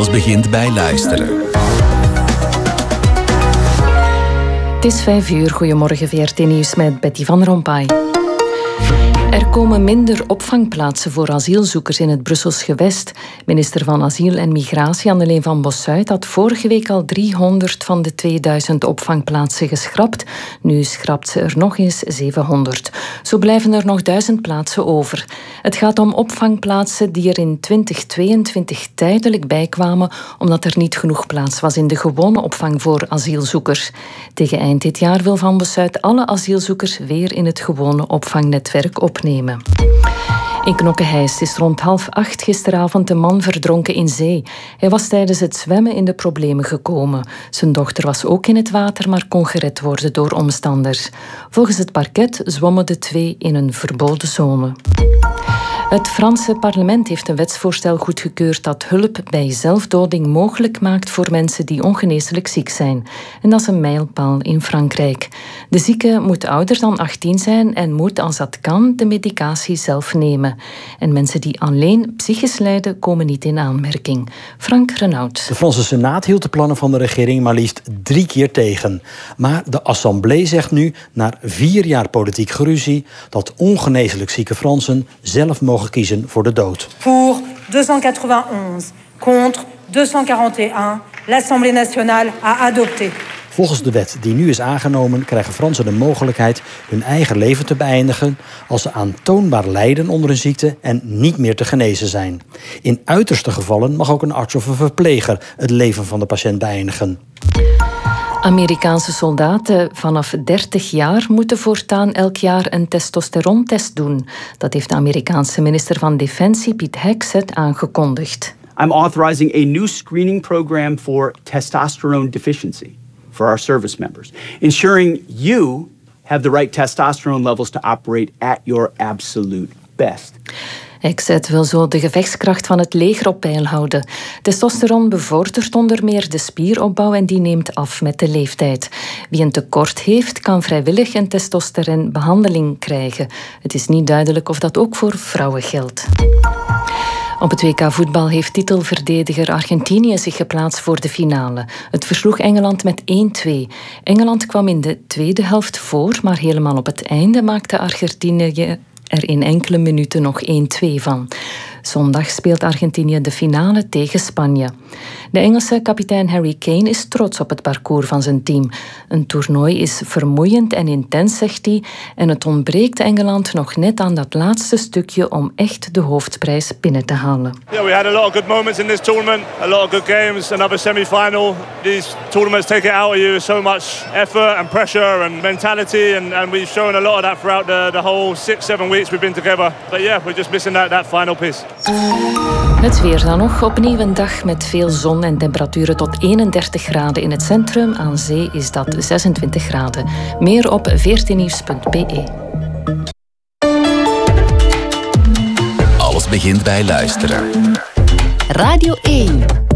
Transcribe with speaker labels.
Speaker 1: Alles begint bij luisteren.
Speaker 2: Het is 5:00. Goedemorgen, VRT Nieuws met Betty van Rompuy. Er komen minder opvangplaatsen voor asielzoekers in het Brussels gewest. Minister van Asiel en Migratie Anneleen van Bossuyt had vorige week al 300 van de 2000 opvangplaatsen geschrapt. Nu schrapt ze er nog eens 700. Zo blijven er nog 1000 plaatsen over. Het gaat om opvangplaatsen die er in 2022 tijdelijk bijkwamen omdat er niet genoeg plaats was in de gewone opvang voor asielzoekers. Tegen eind dit jaar wil Van Bossuyt alle asielzoekers weer in het gewone opvangnetwerk opnemen. In Knokke-Heist is rond 7:30 gisteravond een man verdronken in zee. Hij was tijdens het zwemmen in de problemen gekomen. Zijn dochter was ook in het water, maar kon gered worden door omstanders. Volgens het parket zwommen de twee in een verboden zone. Het Franse parlement heeft een wetsvoorstel goedgekeurd dat hulp bij zelfdoding mogelijk maakt voor mensen die ongeneeslijk ziek zijn. En dat is een mijlpaal in Frankrijk. De zieke moet ouder dan 18 zijn en moet, als dat kan, de medicatie zelf nemen. En mensen die alleen psychisch lijden, komen niet in aanmerking. Frank Renaud.
Speaker 3: De Franse Senaat hield de plannen van de regering maar liefst 3 keer tegen. Maar de Assemblée zegt nu, na 4 jaar politiek geruzie, dat ongeneeslijk zieke Fransen zelf mogen kiezen voor de dood.
Speaker 4: Pour 291, contre 241, l'Assemblée nationale a adopté.
Speaker 3: Volgens de wet die nu is aangenomen krijgen Fransen de mogelijkheid hun eigen leven te beëindigen als ze aantoonbaar lijden onder een ziekte en niet meer te genezen zijn. In uiterste gevallen mag ook een arts of een verpleger het leven van de patiënt beëindigen.
Speaker 2: Amerikaanse soldaten vanaf 30 jaar moeten voortaan elk jaar een testosterontest doen. Dat heeft de Amerikaanse minister van Defensie Pete Hegseth aangekondigd.
Speaker 5: I'm authorizing a new screening program for testosterone deficiency for our service members, ensuring you have the right testosterone levels to operate at your absolute best.
Speaker 2: Hegseth wil zo de gevechtskracht van het leger op peil houden. Testosteron bevordert onder meer de spieropbouw en die neemt af met de leeftijd. Wie een tekort heeft, kan vrijwillig een testosteronbehandeling krijgen. Het is niet duidelijk of dat ook voor vrouwen geldt. Op het WK voetbal heeft titelverdediger Argentinië zich geplaatst voor de finale. Het versloeg Engeland met 1-2. Engeland kwam in de tweede helft voor, maar helemaal op het einde maakte Argentinië er in enkele minuten nog 1-2 van. Zondag speelt Argentinië de finale tegen Spanje. De Engelse kapitein Harry Kane is trots op het parcours van zijn team. Een toernooi is vermoeiend en intens, zegt hij, en het ontbreekt Engeland nog net aan dat laatste stukje om echt de hoofdprijs binnen te halen.
Speaker 6: Yeah, we had a lot of good moments in this tournament, a lot of good games, another semi-final. These tournaments take it out of you, so much effort and pressure and mentality, and we've shown a lot of that throughout the whole 6-7 weeks we've been together. But yeah, we're just missing that final piece.
Speaker 2: Het weer dan nog. Opnieuw een dag met veel zon en temperaturen tot 31 graden in het centrum. Aan zee is dat 26 graden. Meer op vrtnieuws.be.
Speaker 1: Alles begint bij luisteren.
Speaker 7: Radio 1.